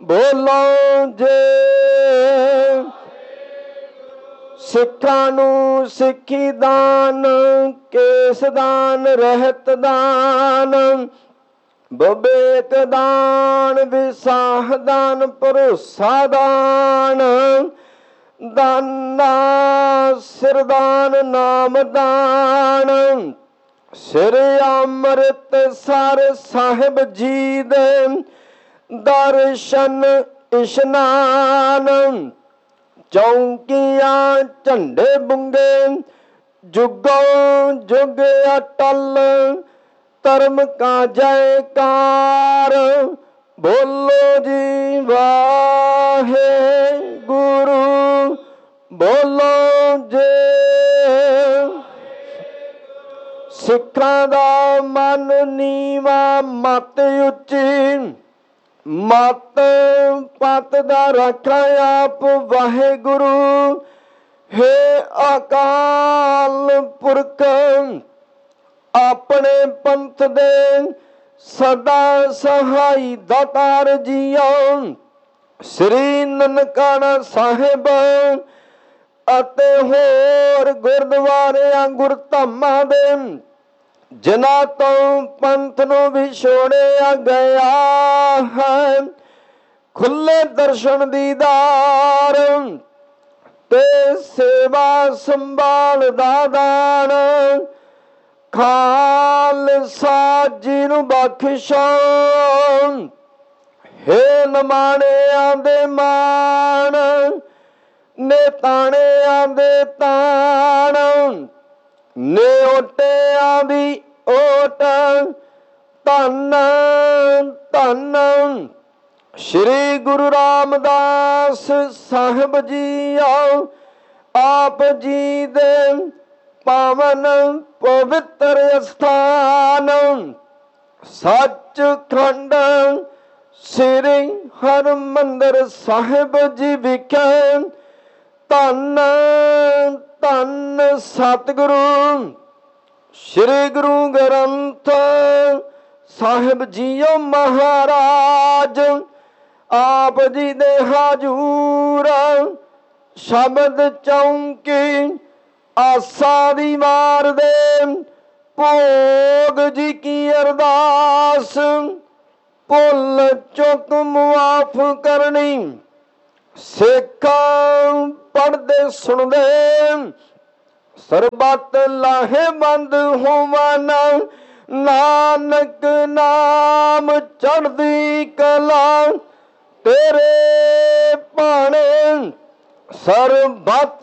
ਬੋਲੋ ਜੇ ਸਿੱਖਾਂ ਨੂੰ ਸਿੱਖੀ ਦਾਨ, ਕੇਸ ਦਾਨ, ਰਹਿਤ ਦਾਨ, ਵਿਵੇਕ ਦਾਨ, ਵਿਸਾਹ ਦਾਨ, ਭਰੋਸਾ ਦਾਨ, ਦਾਨਾ ਸਿਰਦਾਨ, ਨਾਮ ਦਾਨ, ਸ੍ਰੀ ਅੰਮ੍ਰਿਤਸਰ ਸਾਹਿਬ ਜੀ ਦੇ ਦਰਸ਼ਨ ਇਸ਼ਨਾਨ, ਚੌਂਕੀਆਂ ਝੰਡੇ ਬੁੰਗੇ ਜੁਗੋ ਜੁਗ ਅਟਲ, ਧਰਮ ਕਾ ਜੈਕਾਰ, ਬੋਲੋ ਜੀ ਵਾਹਿਗੁਰੂ, ਬੋਲੋ ਜੇ ਸਿੱਖਾਂ ਦਾ ਮਨ ਨੀਵਾਂ, ਮਤ ਉੱਚੀ, ਮਤ ਪਤ ਦਾ ਰੱਖਾ ਆਪ ਵਾਹਿਗੁਰੂ। ਹੇ ਅਕਾਲ ਪੁਰਖ, ਆਪਣੇ ਪੰਥ ਦੇ ਸਦਾ ਸਹਾਈ ਦਾਤਾਰ ਜੀਓ, ਸ੍ਰੀ ਨਨਕਾਣਾ ਸਾਹਿਬ ਅਤੇ ਹੋਰ ਗੁਰਦੁਆਰਿਆਂ ਗੁਰਧਾਮਾਂ ਦੇ ਜਿਨ੍ਹਾਂ ਤੋਂ ਪੰਥ ਨੂੰ ਵਿਛੋੜਿਆ ਗਿਆ ਹੈ, ਖੁੱਲੇ ਦਰਸ਼ਨ ਦੀਦਾਰ ਤੇ ਸੇਵਾ ਸੰਭਾਲ ਦਾ ਦਾਨ, ਖਾਲਸਾ ਜੀ ਨੂੰ ਬਖਸ਼ੋ। ਹੇ ਨਮਾਣਿਆਂ ਦੇ ਮਾਣ, ਨੇਤਾਣਿਆਂ ਦੇ ਤਾਣ, ਨਿਓਟਿਆਂ ਦੀ ਓਟ, ਧੰਨ ਧੰਨ ਸ਼੍ਰੀ ਗੁਰੂ ਰਾਮਦਾਸ ਸਾਹਿਬ ਜੀ ਆਓ, ਆਪ ਜੀ ਦੇ ਪਾਵਨ ਪਵਿੱਤਰ ਅਸਥਾਨ ਸੱਚਖੰਡ ਸ੍ਰੀ ਹਰਿਮੰਦਰ ਸਾਹਿਬ ਜੀ ਵਿਖੇ, ਧੰਨ ਧੰਨ ਸਤਿਗੁਰੂ ਸ੍ਰੀ ਗੁਰੂ ਗ੍ਰੰਥ ਸਾਹਿਬ ਜੀਓ ਮਹਾਰਾਜ, ਆਪ ਜੀ ਦੇ ਹਾਜ਼ੂਰ ਸ਼ਬਦ ਚੌਂਕੀ ਆਸਾ ਦੀ ਵਾਰ ਦੇ ਭੋਗ ਜੀ ਕੀ ਅਰਦਾਸ, ਭੁੱਲ ਚੁੱਕ ਮੁਆਫ ਕਰਨੀ, ਸਿੱਖ ਪੜ੍ਹਦੇ ਸੁਣਦੇ ਸਰਬੱਤ ਲਾਹੇਵੰਦ ਹੋਵਨ, ਨਾਨਕ ਨਾਮ ਚੜ੍ਹਦੀ ਕਲਾ ਤੇਰੇ ਭਾਣੇ, ਸਰਬੱਤ